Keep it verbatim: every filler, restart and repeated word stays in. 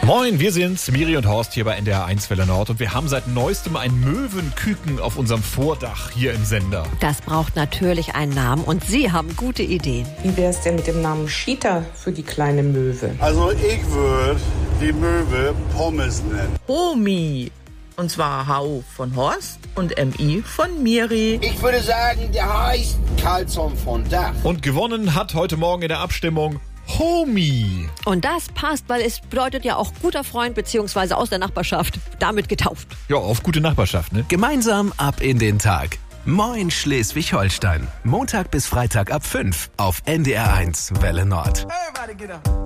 Moin, wir sind's, Miri und Horst hier bei N D R eins Welle Nord und wir haben seit neuestem ein Möwenküken auf unserem Vordach hier im Sender. Das braucht natürlich einen Namen und Sie haben gute Ideen. Wie wär's denn mit dem Namen Cheetah für die kleine Möwe? Also ich würde die Möwe Pommes nennen. Homi. Und zwar H O von Horst und M I von Miri. Ich würde sagen, der heißt Karlsson von Dach. Und gewonnen hat heute Morgen in der Abstimmung Homie. Und das passt, weil es bedeutet ja auch guter Freund bzw. aus der Nachbarschaft, damit getauft. Ja, auf gute Nachbarschaft, ne? Gemeinsam ab in den Tag. Moin Schleswig-Holstein. Montag bis Freitag ab fünf auf N D R eins Welle Nord. Everybody get up.